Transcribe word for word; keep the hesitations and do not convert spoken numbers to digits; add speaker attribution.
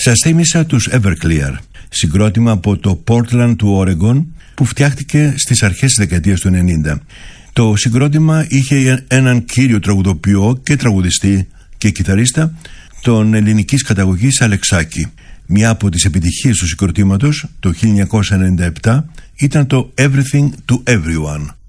Speaker 1: Σας θύμισα τους Everclear, συγκρότημα από το Portland του Oregon που φτιάχτηκε στις αρχές της δεκαετίας του ενενήντα. Το συγκρότημα είχε έναν κύριο τραγουδοποιό και τραγουδιστή και κιθαρίστα, τον ελληνικής καταγωγής Αλεξάκη. Μια από τις επιτυχίες του συγκροτήματος το χίλια εννιακόσια ενενήντα επτά ήταν το Everything to Everyone.